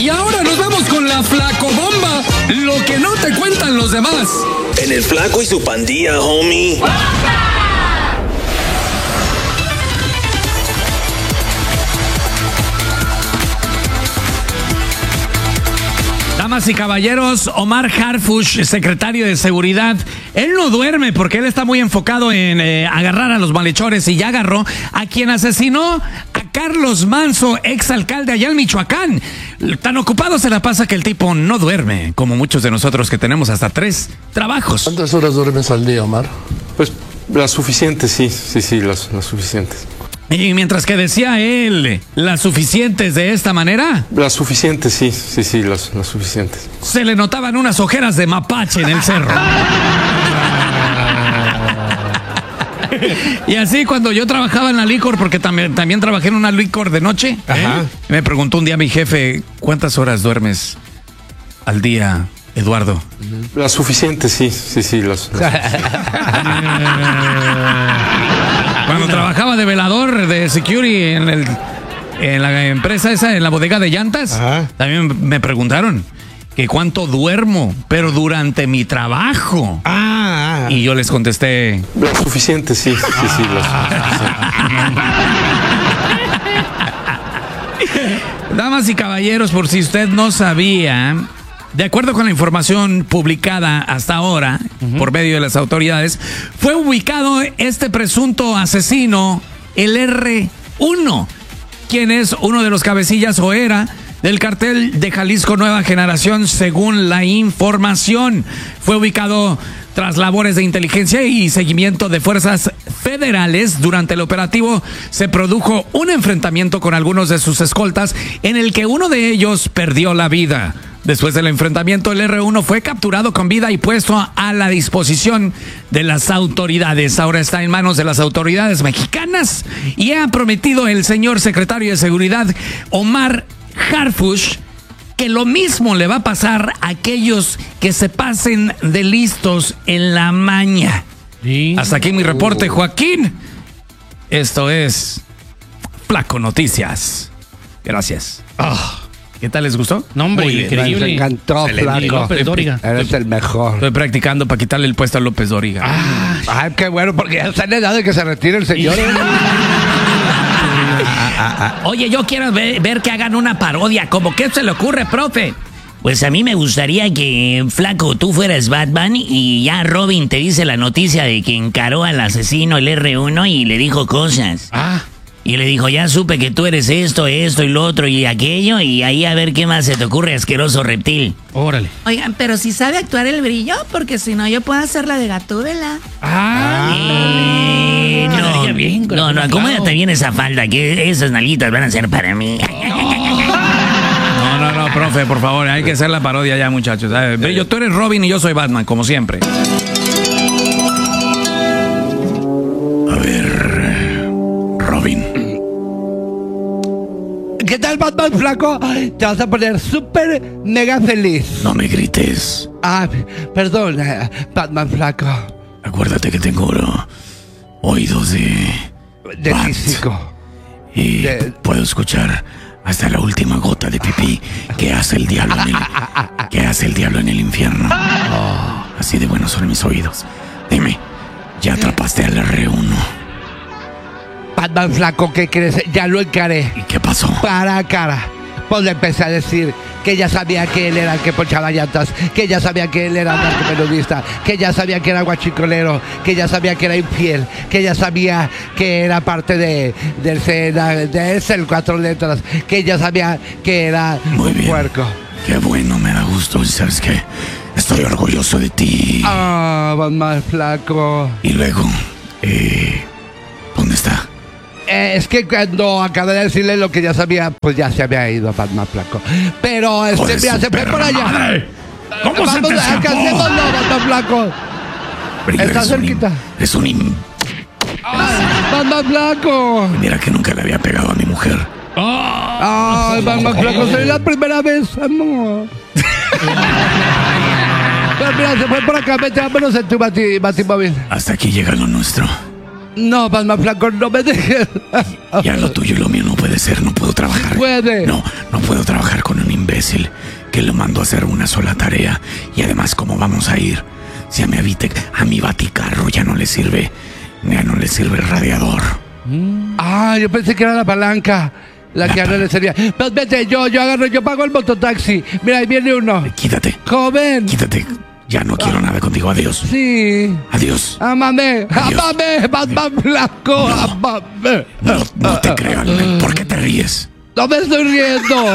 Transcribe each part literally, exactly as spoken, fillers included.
Y ahora nos vamos con la Flacobomba, lo que no te cuentan los demás. En el Flaco y su pandilla, homie. Damas y caballeros, Omar Harfuch, secretario de Seguridad, él no duerme porque él está muy enfocado en eh, agarrar a los malhechores y ya agarró a quien asesinó a Carlos Manzo, exalcalde allá en Michoacán. Tan ocupado se la pasa que el tipo no duerme, como muchos de nosotros que tenemos hasta tres trabajos. ¿Cuántas horas duermes al día, Omar? Pues las suficientes, sí, sí, sí, las, las suficientes. Y mientras que decía él, las suficientes de esta manera, Las suficientes, sí, sí, sí, las, las suficientes. se le notaban unas ojeras de mapache en el cerro. Y así cuando yo trabajaba en la licor, porque también, también trabajé en una licor de noche, Ajá. me preguntó un día mi jefe, ¿cuántas horas duermes al día, Eduardo? Las suficientes, sí, sí, sí, las, las Cuando trabajaba de velador, de security en, el, en la empresa esa, en la bodega de llantas, Ajá. también me preguntaron que cuánto duermo, pero durante mi trabajo. Ah, Y yo les contesté, las suficientes, sí, sí, sí, las damas y caballeros, por si usted no sabía, de acuerdo con la información publicada hasta ahora uh-huh. por medio de las autoridades, fue ubicado este presunto asesino, el erre uno, quien es uno de los cabecillas o era del cartel de Jalisco Nueva Generación, según la información. Fue ubicado tras labores de inteligencia y seguimiento de fuerzas federales. Durante el operativo se produjo un enfrentamiento con algunos de sus escoltas en el que uno de ellos perdió la vida. Después del enfrentamiento, el erre uno fue capturado con vida y puesto a la disposición de las autoridades. Ahora está en manos de las autoridades mexicanas y ha prometido el señor secretario de Seguridad, Omar Harfuch, que lo mismo le va a pasar a aquellos que se pasen de listos en la maña. ¿Sí? Hasta aquí mi reporte, Joaquín. Esto es Flaco Noticias. Gracias. Oh, ¿qué tal, les gustó? No, hombre, Muy bien, increíble. me encantó, Flaco. López Dóriga. Eres el mejor. Estoy practicando para quitarle el puesto a López Dóriga. Ah, Ay, qué bueno, porque ya está en edad de que se retire el señor. Oye, yo quiero ver, ver que hagan una parodia. ¿Cómo qué se le ocurre, profe? Pues a mí me gustaría que, Flaco, tú fueras Batman y ya Robin te dice la noticia de que encaró al asesino, el erre uno, y le dijo cosas. ah. Y le dijo, ya supe que tú eres esto, esto y lo otro y aquello, y ahí a ver qué más se te ocurre, asqueroso reptil. Órale. Oigan, pero si sabe actuar el brillo, porque si no yo puedo hacer la de Gatúbela. Ah. Eh, no, Quedaría bien con no, el no, clavo. acomódate bien esa falda, que esas nalguitas van a ser para mí. No, no, no, profe, por favor, hay que hacer la parodia ya, muchachos. Eh, Brillo, tú eres Robin y yo soy Batman, como siempre. A ver, Robin. ¿Qué tal, Batman, Flaco? Te vas a poner súper mega feliz. No me grites. Ah, perdón, eh, Batman, Flaco. Acuérdate que tengo uh, oídos de... De Bat. físico. Y De- puedo escuchar hasta la última gota de pipí que hace el diablo en el, que hace el diablo en el infierno. Oh, así de buenos son mis oídos. Dime, ¿ya atrapaste al erre uno? Batman, Flaco, ¿qué crees? Ya lo encaré. ¿Y qué pasó? Cara a cara. Pues le empecé a decir que ya sabía que él era el que ponchaba llantas, que ya sabía que él era narcomenudista, que ya sabía que era guachicolero, que ya sabía que era infiel, que ya sabía que era parte de del Sena, de ese el cuatro letras, que ya sabía que era Muy un bien. puerco. Qué bueno, me da gusto. ¿Y sabes qué? Estoy orgulloso de ti. Ah, Batman, Flaco. Y luego, eh, ¿dónde está? Eh, es que cuando acabé de decirle lo que ya sabía, pues ya se había ido Batman, Flaco. Pero este, Joder, mira, se fue por allá. madre. ¿Cómo se Vamos, te escapó? alcancémoslo, Batman, Flaco. Brillo, Está eres un cerquita. im- Eres un... im- Batman, Flaco. Mira que nunca le había pegado a mi mujer. Ay, Batman, Flaco, sería la primera vez, amor. Pero mira, se fue por acá, vete, vámonos en tu bati, batimóvil. Hasta aquí llega lo nuestro. No, Batman, Flaco, no me dejes. Ya lo tuyo y lo mío no puede ser. No puedo trabajar. Puede. No, no puedo trabajar con un imbécil que lo mandó a hacer una sola tarea. Y además, ¿cómo vamos a ir? Si a mi, habite, a mi baticarro ya no le sirve, ya no le sirve el radiador. Ah, yo pensé que era la palanca la que ya no le servía. Pues vete, yo, yo agarro, yo pago el mototaxi. Mira, ahí viene uno. Quítate. Joven. Quítate. Ya no quiero nada contigo. Adiós. Sí. Adiós. Ámame. Adiós. Ámame. Batman Blanco. No. Ámame. No, no te creo, Albert. ¿Por qué te ríes? No me estoy riendo.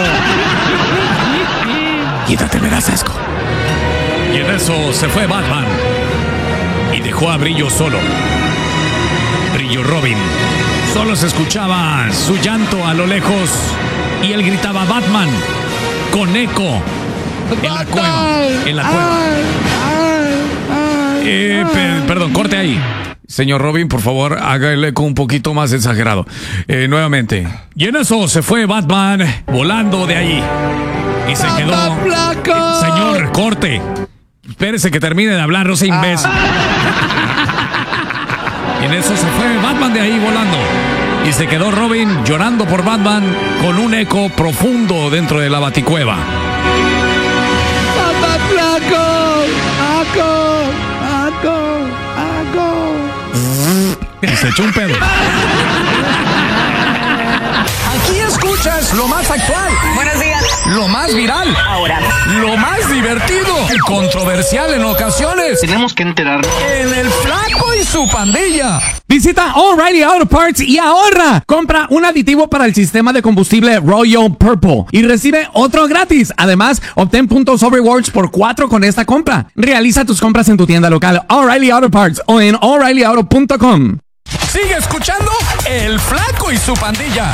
Quítate, me das asco. Y en eso se fue Batman y dejó a Brillo solo. Brillo Robin. Solo se escuchaba su llanto a lo lejos y él gritaba Batman con eco en la cueva. En la cueva. Eh, pe- perdón, corte ahí. Señor Robin, por favor, haga el eco un poquito más exagerado. Eh, nuevamente. Y en eso se fue Batman volando de ahí. Y se quedó. Eh, señor, corte. Espérese que termine de hablar, no sea imbécil. Y en eso se fue Batman de ahí volando. Y se quedó Robin llorando por Batman con un eco profundo dentro de la baticueva. ¡Batman Blanco! ¡Aco! ¡Aco! ¡Aco! Y se echó un pedo. Aquí escuchas lo más actual. Buenos días. Lo más viral. Ahora. Lo más divertido. Y controversial en ocasiones. Tenemos que enterarnos. En el Flaco y su pandilla. Visita O'Reilly Auto Parts y ahorra. Compra un aditivo para el sistema de combustible Royal Purple y recibe otro gratis. Además, obtén puntos o rewards por cuatro con esta compra. Realiza tus compras en tu tienda local O'Reilly Auto Parts o en O'Reilly Auto punto com. Sigue escuchando El Flaco y su pandilla.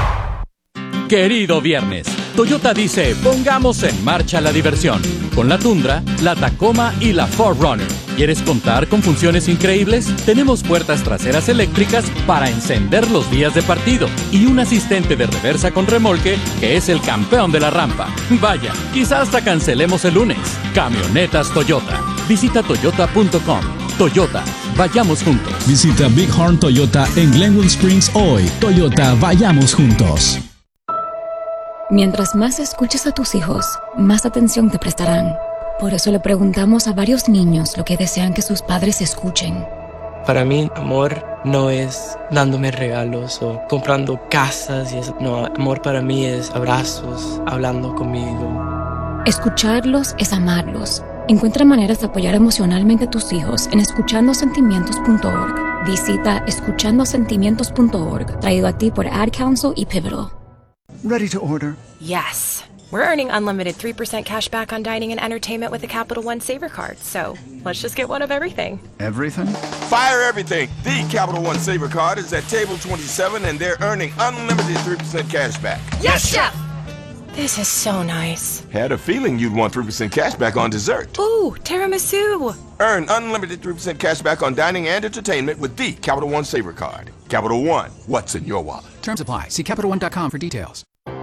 Querido viernes, Toyota dice, pongamos en marcha la diversión. Con la Tundra, la Tacoma y la cuatro Runner. ¿Quieres contar con funciones increíbles? Tenemos puertas traseras eléctricas para encender los días de partido y un asistente de reversa con remolque que es el campeón de la rampa. Vaya, quizás hasta cancelemos el lunes. Camionetas Toyota. Visita toyota punto com. Toyota, vayamos juntos. Visita Bighorn Toyota en Glenwood Springs hoy. Toyota, vayamos juntos. Mientras más escuches a tus hijos, más atención te prestarán. Por eso le preguntamos a varios niños lo que desean que sus padres escuchen. Para mí, amor no es dándome regalos o comprando casas y eso. No, amor para mí es abrazos, hablando conmigo. Escucharlos es amarlos. Encuentra maneras de apoyar emocionalmente a tus hijos en escuchando sentimientos punto org. Visita escuchando sentimientos punto org, traído a ti por Ad Council y Pivotal. Ready to order? Yes. We're earning unlimited three percent cash back on dining and entertainment with the Capital One Saver Card. So let's just get one of everything. Everything? Fire everything. The Capital One Saver Card is at table twenty-seven and they're earning unlimited three percent cash back. Yes, Chef! This is so nice. Had a feeling you'd want three percent cash back on dessert. Ooh, tiramisu. Earn unlimited three percent cash back on dining and entertainment with the Capital One Saver Card. Capital One, what's in your wallet? Terms apply. See Capital One dot com for details.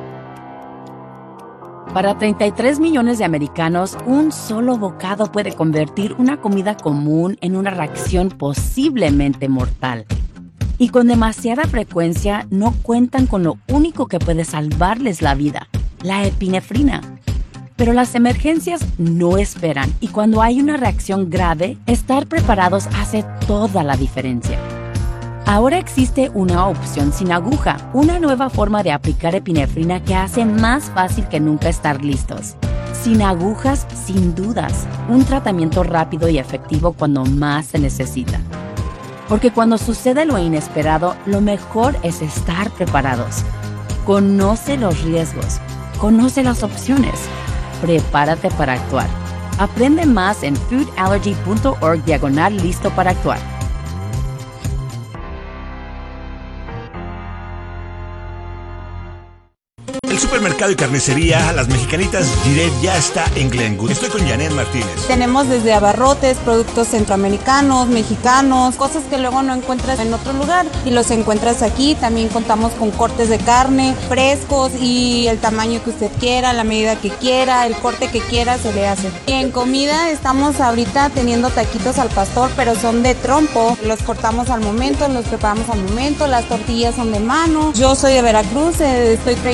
Para treinta y tres millones de americanos, un solo bocado puede convertir una comida común en una reacción posiblemente mortal. Y con demasiada frecuencia no cuentan con lo único que puede salvarles la vida, la epinefrina. Pero las emergencias no esperan y cuando hay una reacción grave, estar preparados hace toda la diferencia. Ahora existe una opción sin aguja, una nueva forma de aplicar epinefrina que hace más fácil que nunca estar listos. Sin agujas, sin dudas, un tratamiento rápido y efectivo cuando más se necesita. Porque cuando sucede lo inesperado, lo mejor es estar preparados. Conoce los riesgos, conoce las opciones, prepárate para actuar. Aprende más en food allergy punto org diagonal listo para actuar. El supermercado y carnicería Las Mexicanitas Giret ya está en Glenwood. Estoy con Janet Martínez. Tenemos desde abarrotes, productos centroamericanos, mexicanos, cosas que luego no encuentras en otro lugar y los encuentras aquí. También contamos con cortes de carne frescos y el tamaño que usted quiera, la medida que quiera, el corte que quiera se le hace. Y en comida estamos ahorita teniendo taquitos al pastor, pero son de trompo. Los cortamos al momento, los preparamos al momento, las tortillas son de mano. Yo soy de Veracruz, eh, estoy trayendo muchos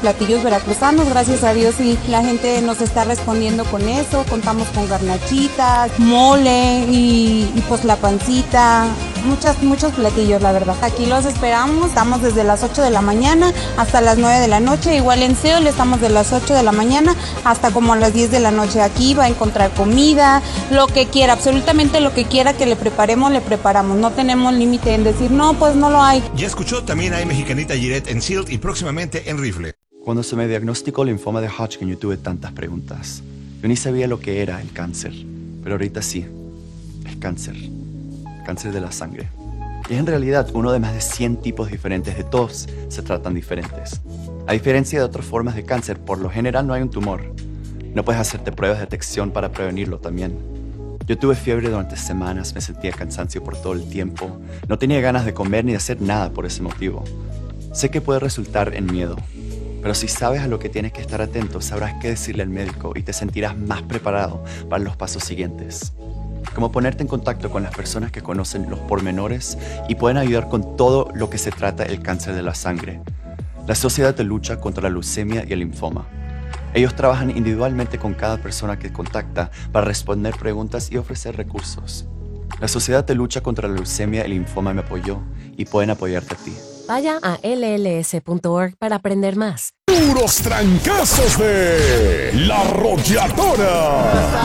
platillos veracruzanos, gracias a Dios y la gente nos está respondiendo con eso. Contamos con garnachitas, mole y, y pues la pancita, muchas, muchos platillos, la verdad. Aquí los esperamos, estamos desde las ocho de la mañana hasta las nueve de la noche, igual en Seol estamos de las ocho de la mañana hasta como a las diez de la noche. Aquí va a encontrar comida, lo que quiera, absolutamente lo que quiera que le preparemos, le preparamos. No tenemos límite en decir, no, pues no lo hay. Ya escuchó, también hay Mexicanita Giret en Silt y próximamente en Rifle. Cuando se me diagnosticó linfoma de Hodgkin, yo tuve tantas preguntas. Yo ni sabía lo que era el cáncer, pero ahorita sí, es cáncer. Cáncer de la sangre. Y es en realidad uno de más de cien tipos diferentes, de todos se tratan diferentes. A diferencia de otras formas de cáncer, por lo general no hay un tumor. No puedes hacerte pruebas de detección para prevenirlo también. Yo tuve fiebre durante semanas, me sentía cansancio por todo el tiempo, no tenía ganas de comer ni de hacer nada por ese motivo. Sé que puede resultar en miedo, pero si sabes a lo que tienes que estar atento, sabrás qué decirle al médico y te sentirás más preparado para los pasos siguientes. Como ponerte en contacto con las personas que conocen los pormenores y pueden ayudar con todo lo que se trata el cáncer de la sangre. La Sociedad de Lucha contra la Leucemia y el Linfoma. Ellos trabajan individualmente con cada persona que contacta para responder preguntas y ofrecer recursos. La Sociedad de Lucha contra la Leucemia y el Linfoma me apoyó y pueden apoyarte a ti. Vaya a L L S punto org para aprender más. Puros trancazos de La Arrolladora.